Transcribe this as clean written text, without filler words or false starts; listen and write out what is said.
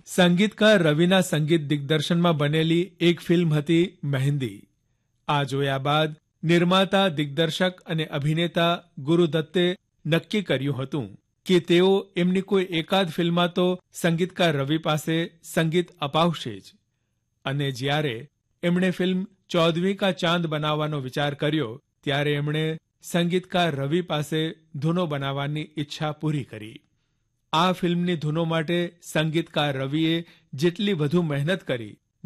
સંગીતકાર રવિના સંગીત દિગ્દર્શનમાં બનેલી એક ફિલ્મ હતી મહેંદી. આ જોયા બાદ નિર્માતા, દિગ્દર્શક અને અભિનેતા ગુરુ દત્તે નક્કી કર્યું હતું કે તેઓ એમની કોઈ એકાદ ફિલ્મમાં તો સંગીતકાર રવિ પાસે સંગીત અપાવશે જ. અને જ્યારે એમણે ફિલ્મ 14वीं કા ચાંદ બનાવવાનો વિચાર કર્યો ત્યારે એમણે સંગીતકાર રવિ પાસે ધૂનો બનાવવાની ઈચ્છા પૂરી કરી. આ ફિલ્મની ધૂનો માટે સંગીતકાર રવિએ જેટલી વધુ મહેનત કરી